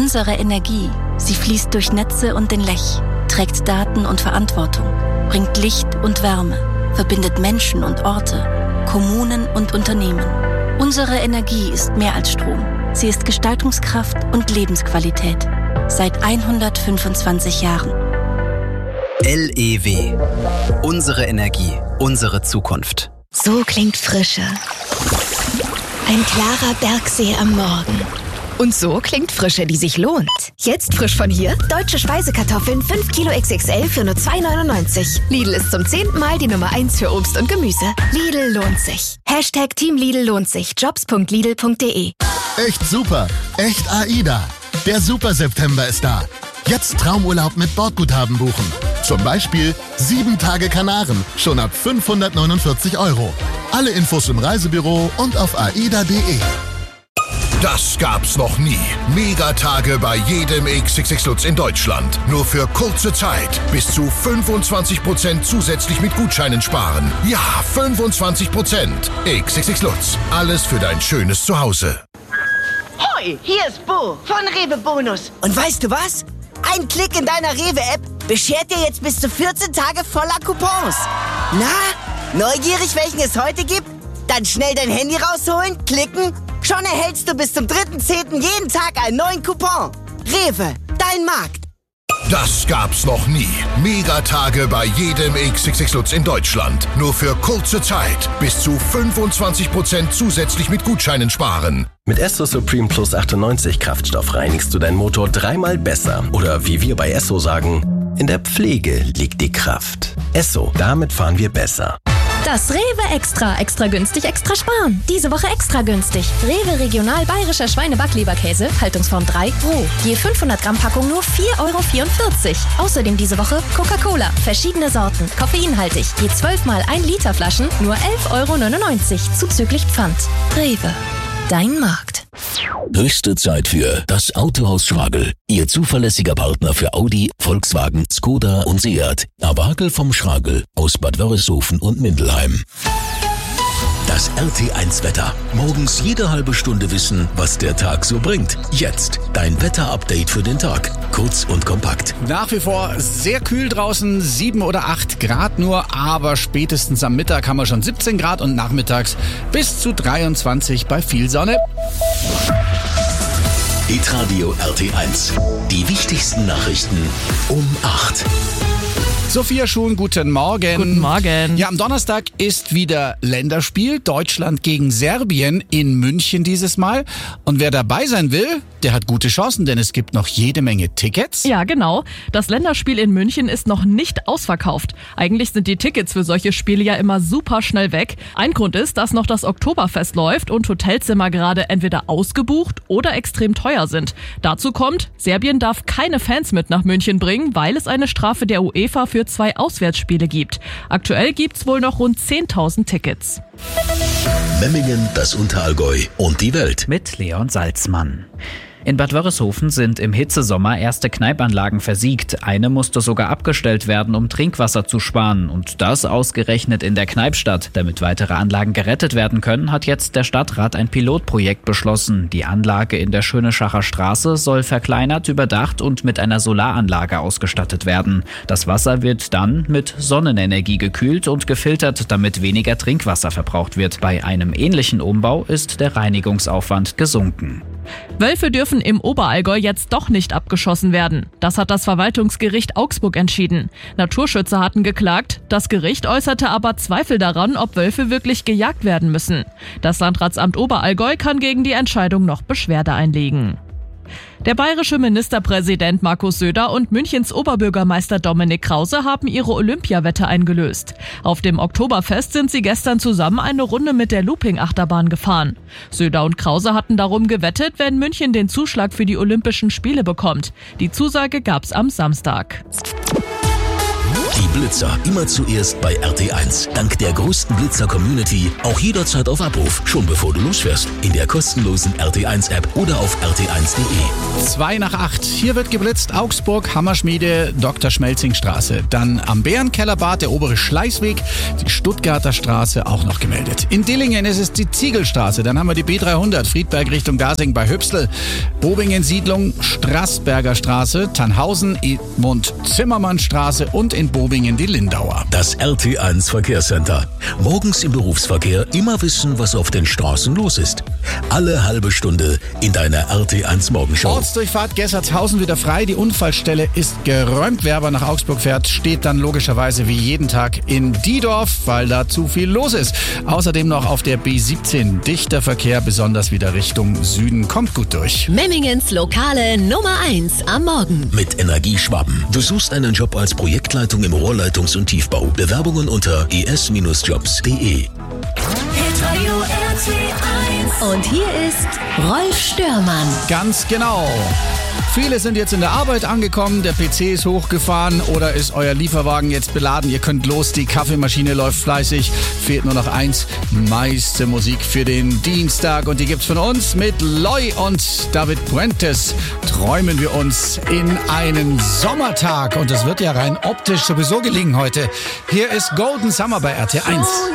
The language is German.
Unsere Energie, sie fließt durch Netze und den Lech, trägt Daten und Verantwortung, bringt Licht und Wärme, verbindet Menschen und Orte, Kommunen und Unternehmen. Unsere Energie ist mehr als Strom. Sie ist Gestaltungskraft und Lebensqualität. Seit 125 Jahren. LEW. Unsere Energie, unsere Zukunft. So klingt Frische. Ein klarer Bergsee am Morgen. Und so klingt Frische, die sich lohnt. Jetzt frisch von hier: deutsche Speisekartoffeln 5 Kilo XXL für nur 2,99. Lidl ist zum 10. Mal die Nummer 1 für Obst und Gemüse. Lidl lohnt sich. #Team Lidl lohnt sich. Jobs.lidl.de. Echt super. Echt AIDA. Der Super September ist da. Jetzt Traumurlaub mit Bordguthaben buchen. Zum Beispiel 7 Tage Kanaren, schon ab 549 €. Alle Infos im Reisebüro und auf aida.de. Das gab's noch nie. Megatage bei jedem XXX Lutz in Deutschland. Nur für kurze Zeit. Bis zu 25% zusätzlich mit Gutscheinen sparen. Ja, 25%. XXX Lutz. Alles für dein schönes Zuhause. Hoi, hier ist Bo von Rewe Bonus. Und weißt du was? Ein Klick in deiner Rewe-App beschert dir jetzt bis zu 14 Tage voller Coupons. Na, neugierig, welchen es heute gibt? Dann schnell dein Handy rausholen, klicken. Schon erhältst du bis zum 3.10. jeden Tag einen neuen Coupon. Rewe, dein Markt. Das gab's noch nie. Megatage bei jedem XXX Lutz in Deutschland. Nur für kurze Zeit. Bis zu 25% zusätzlich mit Gutscheinen sparen. Mit Esso Supreme Plus 98 Kraftstoff reinigst du deinen Motor 3-mal besser. Oder wie wir bei Esso sagen, in der Pflege liegt die Kraft. Esso, damit fahren wir besser. Das Rewe Extra. Extra günstig, extra sparen. Diese Woche extra günstig. Rewe Regional Bayerischer Schweinebacklieberkäse, Haltungsform 3, roh. Je 500 Gramm Packung nur 4,44 €. Außerdem diese Woche Coca-Cola. Verschiedene Sorten, koffeinhaltig. Je 12 mal 1 Liter Flaschen nur 11,99 € zuzüglich Pfand. Rewe, dein Markt. Höchste Zeit für das Autohaus Schragel. Ihr zuverlässiger Partner für Audi, Volkswagen, Skoda und Seat. Abagel vom Schragel aus Bad Wörishofen und Mindelheim. Das RT1-Wetter. Morgens jede halbe Stunde wissen, was der Tag so bringt. Jetzt dein Wetter-Update für den Tag. Kurz und kompakt. Nach wie vor sehr kühl draußen, 7 oder 8 Grad nur, aber spätestens am Mittag haben wir schon 17 Grad und nachmittags bis zu 23 bei viel Sonne. Hitradio RT1. Die wichtigsten Nachrichten um 8. Sophia Schuhn, guten Morgen. Guten Morgen. Ja, am Donnerstag ist wieder Länderspiel. Deutschland gegen Serbien in München dieses Mal. Und wer dabei sein will, der hat gute Chancen, denn es gibt noch jede Menge Tickets. Ja, genau. Das Länderspiel in München ist noch nicht ausverkauft. Eigentlich sind die Tickets für solche Spiele ja immer super schnell weg. Ein Grund ist, dass noch das Oktoberfest läuft und Hotelzimmer gerade entweder ausgebucht oder extrem teuer sind. Dazu kommt, Serbien darf keine Fans mit nach München bringen, weil es eine Strafe der UEFA für 2 Auswärtsspiele gibt. Aktuell gibt's wohl noch rund 10.000 Tickets. Memmingen, das Unterallgäu und die Welt. Mit Leon Salzmann. In Bad Wörishofen sind im Hitzesommer erste Kneipanlagen versiegt. Eine musste sogar abgestellt werden, um Trinkwasser zu sparen. Und das ausgerechnet in der Kneipstadt. Damit weitere Anlagen gerettet werden können, hat jetzt der Stadtrat ein Pilotprojekt beschlossen. Die Anlage in der Schöneschacher Straße soll verkleinert, überdacht und mit einer Solaranlage ausgestattet werden. Das Wasser wird dann mit Sonnenenergie gekühlt und gefiltert, damit weniger Trinkwasser verbraucht wird. Bei einem ähnlichen Umbau ist der Reinigungsaufwand gesunken. Wölfe dürfen im Oberallgäu jetzt doch nicht abgeschossen werden. Das hat das Verwaltungsgericht Augsburg entschieden. Naturschützer hatten geklagt, das Gericht äußerte aber Zweifel daran, ob Wölfe wirklich gejagt werden müssen. Das Landratsamt Oberallgäu kann gegen die Entscheidung noch Beschwerde einlegen. Der bayerische Ministerpräsident Markus Söder und Münchens Oberbürgermeister Dominik Krause haben ihre Olympiawette eingelöst. Auf dem Oktoberfest sind sie gestern zusammen eine Runde mit der Looping-Achterbahn gefahren. Söder und Krause hatten darum gewettet, wenn München den Zuschlag für die Olympischen Spiele bekommt. Die Zusage gab's am Samstag. Die Blitzer immer zuerst bei RT1. Dank der größten Blitzer-Community auch jederzeit auf Abruf, schon bevor du losfährst. In der kostenlosen RT1-App oder auf rt1.de. 7:55. Hier wird geblitzt. Augsburg, Hammerschmiede, Dr. Schmelzingstraße. Dann am Bärenkellerbad, der obere Schleißweg, die Stuttgarter Straße auch noch gemeldet. In Dillingen ist es die Ziegelstraße. Dann haben wir die B300, Friedberg Richtung Gasing bei Hübstel. Bobingen-Siedlung, Straßberger Straße, Tannhausen, Edmund-Zimmermann-Straße und in Bobingen die Lindauer. Das RT1 Verkehrscenter. Morgens im Berufsverkehr immer wissen, was auf den Straßen los ist. Alle halbe Stunde in deiner RT1 Morgenshow. Ortsdurchfahrt Gessertshausen wieder frei. Die Unfallstelle ist geräumt. Wer aber nach Augsburg fährt, steht dann logischerweise wie jeden Tag in Diedorf, weil da zu viel los ist. Außerdem noch auf der B17 dichter Verkehr, besonders wieder Richtung Süden. Kommt gut durch. Memmingens Lokale Nummer 1 am Morgen. Mit Energieschwaben. Du suchst einen Job als Projektleitung im Rohrleitungs- und Tiefbau. Bewerbungen unter es-jobs.de. Und hier ist Rolf Störmann. Ganz genau. Viele sind jetzt in der Arbeit angekommen, der PC ist hochgefahren oder ist euer Lieferwagen jetzt beladen. Ihr könnt los, die Kaffeemaschine läuft fleißig. Fehlt nur noch eins, meiste Musik für den Dienstag. Und die gibt's von uns mit Loy und David Puentes. Träumen wir uns in einen Sommertag. Und das wird ja rein optisch sowieso gelingen heute. Hier ist Golden Summer bei RT1.